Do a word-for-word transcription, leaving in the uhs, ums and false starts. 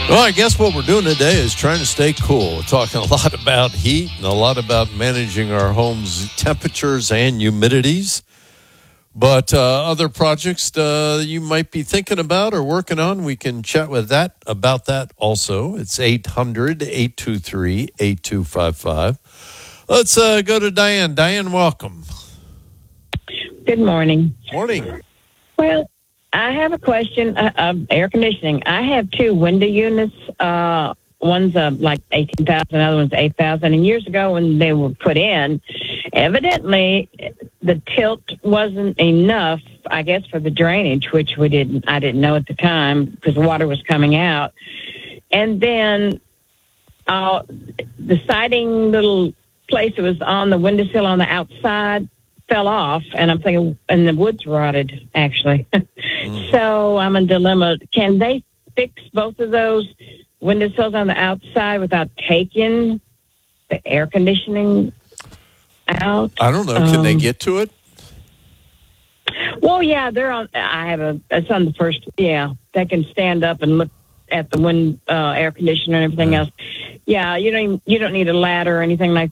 Well, I guess what we're doing today is trying to stay cool. We're talking a lot about heat and a lot about managing our home's temperatures and humidities. But uh, other projects uh, you might be thinking about or working on, we can chat with that about that also. It's eight hundred, eight two three, eight two five five. Let's uh, go to Diane. Diane, welcome. Good morning. Morning. Well, I have a question uh, of air conditioning. I have two window units. Uh, one's uh, like eighteen thousand, the other one's eight thousand. And years ago when they were put in, evidently the tilt wasn't enough, I guess, for the drainage, which we didn't. I didn't know at the time because the water was coming out. And then uh, the siding little place that was on the windowsill on the outside fell off, and I'm thinking, and the wood's rotted, actually. mm. So I'm in a dilemma. Can they fix both of those windowsills on the outside without taking the air conditioning out? I don't know. Can um, they get to it? Well, yeah, they're on. I have a. It's on the first. Yeah, they can stand up and look at the wind, uh, air conditioner and everything yeah. else. Yeah, you don't. Even, you don't need a ladder or anything like